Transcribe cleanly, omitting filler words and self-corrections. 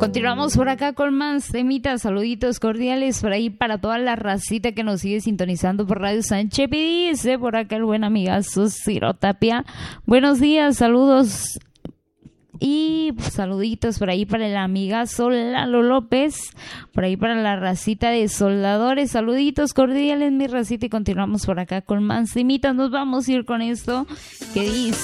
Continuamos por acá con más temitas, saluditos cordiales por ahí para toda la racita que nos sigue sintonizando por Radio Sánchez. Y dice por acá el buen amigazo Ciro Tapia. Buenos días, saludos y saluditos por ahí para el amigazo Lalo López, por ahí para la racita de soldadores, saluditos cordiales mi racita y continuamos por acá con más temitas. Nos vamos a ir con esto que dice